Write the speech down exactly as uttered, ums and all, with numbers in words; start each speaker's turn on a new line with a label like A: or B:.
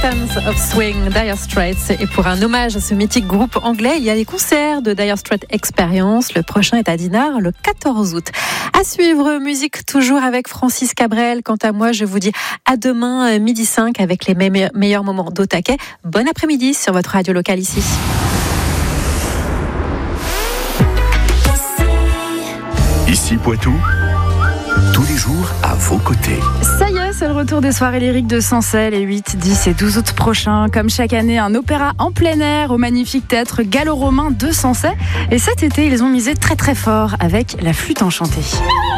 A: Tons of Swing, Dire Straits. Et pour un hommage à ce mythique groupe anglais, il y a les concerts de Dire Straits Experience. Le prochain est à Dinard le quatorze août. À suivre, musique toujours avec Francis Cabrel. Quant à moi, je vous dis à demain, midi cinq, avec les me- meilleurs moments d'Au Taquet. Bon après-midi sur votre radio locale ici.
B: Ici Poitou, tous les jours à vos côtés.
C: Ça y est, c'est le retour des soirées lyriques de Sancey les huit, dix et douze août prochains. Comme chaque année, un opéra en plein air au magnifique théâtre gallo-romain de Sancey. Et cet été, ils ont misé très très fort avec la flûte enchantée.